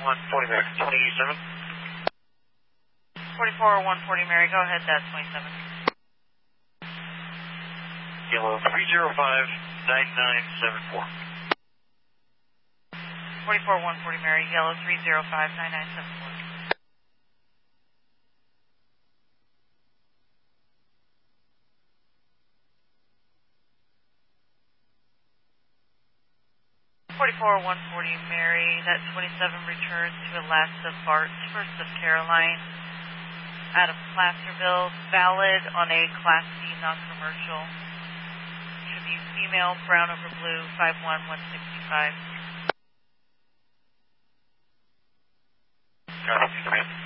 140 Mary, 27. 44 140 Mary, go ahead, that's 27. Yellow 305-9974. 44 140 Mary, yellow 305-9974. 44 140 Mary, that 27 returns to Alaska Bart, 1st of Caroline, out of Placerville, valid on a Class C non-commercial. Should be female, brown over blue, 51165. Copy, command.